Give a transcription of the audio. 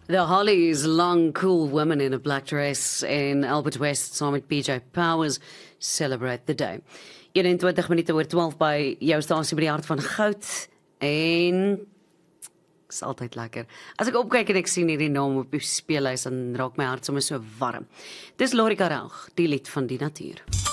The Hollies, long, cool woman in a black dress in Albert West saam met PJ Powers celebrate the day. 21 minute oor 12 by jou stasie by die hart van goud en is altyd lekker. As ek opkyk en ek sien hierdie naam op die speellys, dan raak my hart sommer so warm. Dis Lori Karel, die lied van die natuur.